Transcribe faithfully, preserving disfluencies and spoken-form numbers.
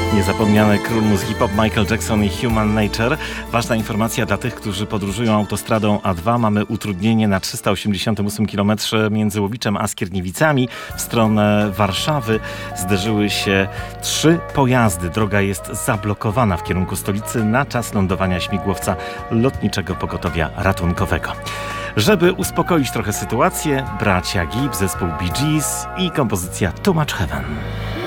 Niezapomniany król muzyki pop Michael Jackson i Human Nature. Ważna informacja dla tych, którzy podróżują autostradą A dwa. Mamy utrudnienie na trzysta osiemdziesiątym ósmym kilometrze między Łowiczem a Skierniewicami w stronę Warszawy. Zderzyły się trzy pojazdy. Droga jest zablokowana w kierunku stolicy na czas lądowania śmigłowca lotniczego pogotowia ratunkowego. Żeby uspokoić trochę sytuację, bracia Gibb, zespół Bee Gees i kompozycja Too Much Heaven.